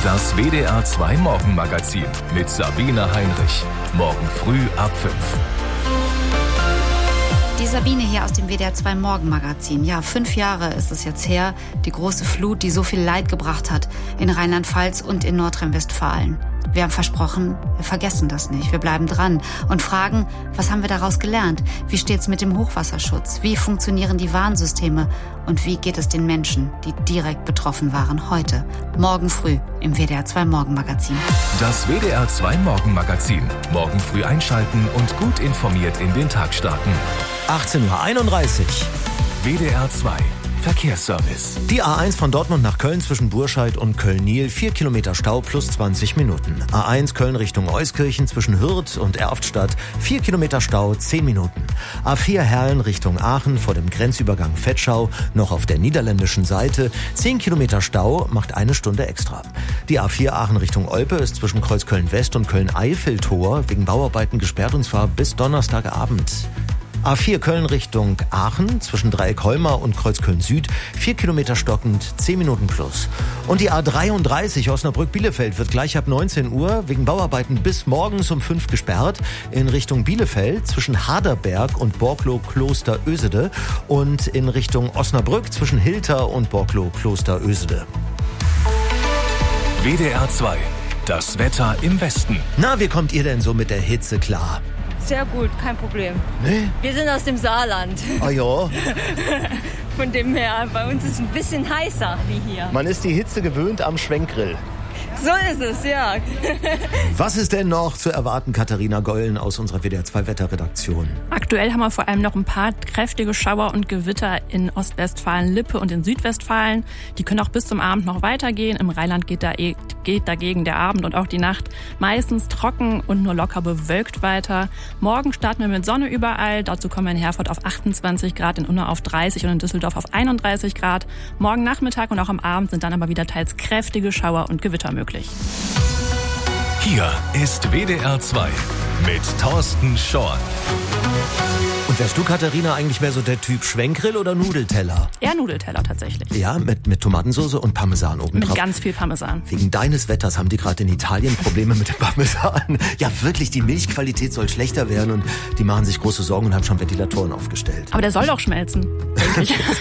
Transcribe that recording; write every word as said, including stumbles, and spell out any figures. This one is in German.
Das W D R zwei Morgenmagazin mit Sabine Heinrich. Morgen früh ab fünf. Die Sabine hier aus dem W D R zwei Morgenmagazin. Ja, fünf Jahre ist es jetzt her, die große Flut, die so viel Leid gebracht hat in Rheinland-Pfalz und in Nordrhein-Westfalen. Wir haben versprochen, wir vergessen das nicht. Wir bleiben dran und fragen, was haben wir daraus gelernt? Wie steht's mit dem Hochwasserschutz? Wie funktionieren die Warnsysteme? Und wie geht es den Menschen, die direkt betroffen waren, heute? Morgen früh im W D R zwei Morgenmagazin. Das W D R zwei Morgenmagazin. Morgen früh einschalten und gut informiert in den Tag starten. achtzehn Uhr einunddreißig. W D R zwei Verkehrsservice. Die A eins von Dortmund nach Köln zwischen Burscheid und Köln-Niel. vier Kilometer Stau plus zwanzig Minuten. A eins Köln Richtung Euskirchen zwischen Hürth und Erftstadt. vier Kilometer Stau, zehn Minuten. A vier Herlen Richtung Aachen vor dem Grenzübergang Vetschau. Noch auf der niederländischen Seite. zehn Kilometer Stau macht eine Stunde extra. Die A vier Aachen Richtung Olpe ist zwischen Kreuzköln-West und Köln-Eifel-Tor wegen Bauarbeiten gesperrt und zwar bis Donnerstagabend. A vier Köln Richtung Aachen zwischen Dreieck-Holmar und Kreuzköln-Süd, vier Kilometer stockend, zehn Minuten plus. Und die A dreiunddreißig Osnabrück-Bielefeld wird gleich ab neunzehn Uhr wegen Bauarbeiten bis morgens um fünf gesperrt in Richtung Bielefeld zwischen Haderberg und Borklow-Kloster-Ösede und in Richtung Osnabrück zwischen Hilter und Borklow-Kloster-Ösede. W D R zwei. Das Wetter im Westen. Na, wie kommt ihr denn so mit der Hitze klar? Sehr gut, kein Problem. Nee? Wir sind aus dem Saarland. Ah ja. Von dem her, bei uns ist es ein bisschen heißer wie hier. Man ist die Hitze gewöhnt am Schwenkgrill. So ist es, ja. Was ist denn noch zu erwarten, Katharina Gollen aus unserer W D R zwei Wetterredaktion? Aktuell haben wir vor allem noch ein paar kräftige Schauer und Gewitter in Ostwestfalen, Lippe und in Südwestfalen. Die können auch bis zum Abend noch weitergehen. Im Rheinland geht, da, geht dagegen der Abend und auch die Nacht meistens trocken und nur locker bewölkt weiter. Morgen starten wir mit Sonne überall. Dazu kommen wir in Herford auf achtundzwanzig Grad, in Unna auf dreißig und in Düsseldorf auf einunddreißig Grad. Morgen Nachmittag und auch am Abend sind dann aber wieder teils kräftige Schauer und Gewitter möglich. Hier ist W D R zwei mit Thorsten Schorn. Und wärst du, Katharina, eigentlich mehr so der Typ Schwenkgrill oder Nudelteller? Eher Nudelteller tatsächlich. Ja, mit, mit Tomatensauce und Parmesan oben Mit drauf. ganz viel Parmesan. Wegen deines Wetters haben die gerade in Italien Probleme mit dem Parmesan. Ja, wirklich, die Milchqualität soll schlechter werden und die machen sich große Sorgen und haben schon Ventilatoren aufgestellt. Aber der soll doch schmelzen, denke ich.